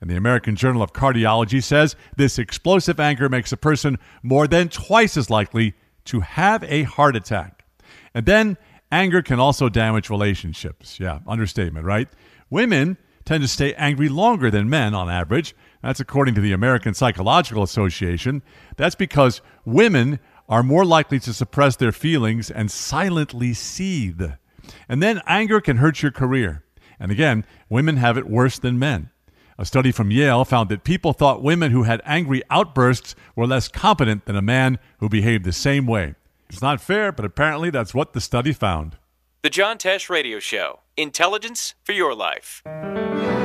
And the American Journal of Cardiology says this explosive anger makes a person more than twice as likely to have a heart attack. And then anger can also damage relationships. Yeah, understatement, right? Women tend to stay angry longer than men on average. That's according to the American Psychological Association. That's because women are more likely to suppress their feelings and silently seethe. And then anger can hurt your career. And again, women have it worse than men. A study from Yale found that people thought women who had angry outbursts were less competent than a man who behaved the same way. It's not fair, but apparently that's what the study found. The John Tesh Radio Show. Intelligence for your life.